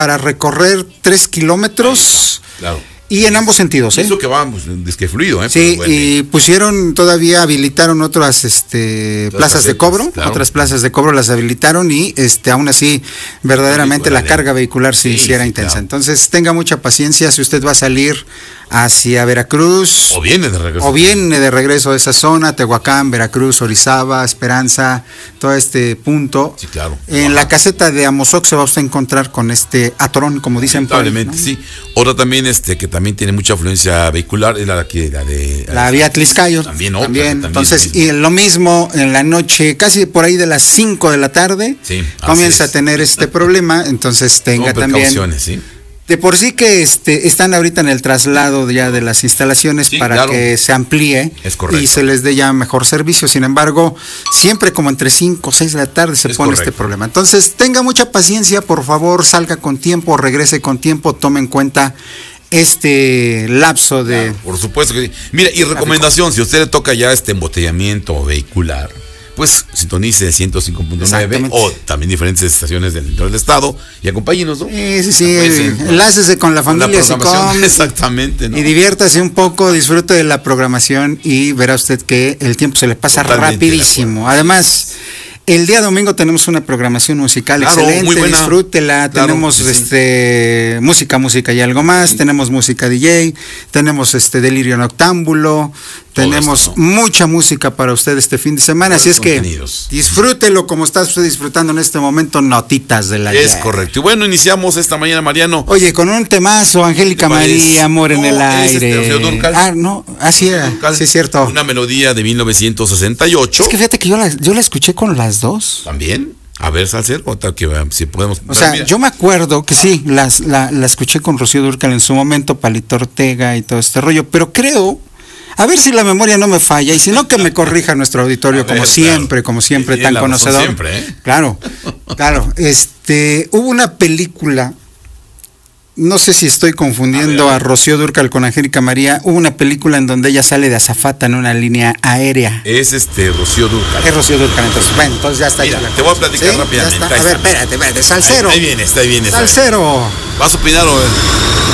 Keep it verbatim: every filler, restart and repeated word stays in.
para recorrer tres kilómetros. Claro. Y en ambos sentidos, ¿eh? Eso que va, pues, es que fluido, ¿eh? Sí, bueno. Y pusieron, todavía habilitaron otras este, plazas de cobro, claro. otras plazas de cobro las habilitaron y este aún así, verdaderamente la carga vehicular sí, sí, sí era sí, intensa. Claro. Entonces, tenga mucha paciencia si usted va a salir hacia Veracruz. O viene de regreso. O viene de regreso a esa zona, Tehuacán, Veracruz, Orizaba, Esperanza, todo este punto. Sí, claro. En Ajá. la caseta de Amozoc se va usted a encontrar con este atrón, como dicen. Probablemente, ¿no? Sí. Otra también, este, que también tiene mucha afluencia vehicular, es la, que, la de... La, la vía Tliscayo. También, otra, también. también. Entonces, también. y lo mismo en la noche, casi por ahí de las cinco de la tarde, sí, comienza a tener este problema, entonces tenga también... ¿sí? De por sí que este, están ahorita en el traslado ya de las instalaciones sí, para claro. que se amplíe y se les dé ya mejor servicio. Sin embargo, siempre como entre cinco o seis de la tarde se es pone correcto. Este problema. Entonces, tenga mucha paciencia, por favor, salga con tiempo, regrese con tiempo, tome en cuenta este lapso de... Claro, por supuesto que sí. Mira, y recomendación, si a usted le toca ya este embotellamiento vehicular, pues sintonice ciento cinco punto nueve o también diferentes estaciones del interior del estado y acompáñenos, ¿no? Sí, sí, sí, pues, eh, enlácese con la familia la programación, exactamente, ¿no? Y diviértase un poco, disfrute de la programación y verá usted que el tiempo se le pasa totalmente rapidísimo. Además, el día domingo tenemos una programación musical claro, excelente, muy buena. Disfrútela, claro, tenemos sí, este sí. música, música y algo más, sí. tenemos música D J, tenemos este delirio noctámbulo, todo tenemos esto, ¿no? mucha música para usted este fin de semana, así es que disfrútelo como está usted disfrutando en este momento, notitas de la Es correcto. Y bueno, iniciamos esta mañana, Mariano. Oye, con un temazo, Angélica María, Amor no, en el aire. Este, ah, no, así era, sí es cierto. Una melodía de mil novecientos sesenta y ocho. Es que fíjate que yo la, yo la escuché con las dos. ¿También? A ver, Salcer, otra que si podemos. O sea, mira. Yo me acuerdo que sí, las, la, la escuché con Rocío Dúrcal en su momento, Palito Ortega y todo este rollo, pero creo, a ver si la memoria no me falla, y si no que me corrija nuestro auditorio, ver, como siempre, claro. como siempre, y tan conocedor. Siempre, ¿eh? Claro, claro. Este, hubo una película, no sé si estoy confundiendo a, ver, a, ver. a Rocío Dúrcal con Angélica María, hubo una película en donde ella sale de azafata en una línea aérea. Es este Rocío Dúrcal. Es Rocío Dúrcal, entonces, bueno, entonces ya está. Mira, te voy a platicar ¿sí? rápidamente. A ver, espérate, espérate, Salcero. Ahí, ahí viene, está ahí viene. Salcero. ¿Vas a opinar o...?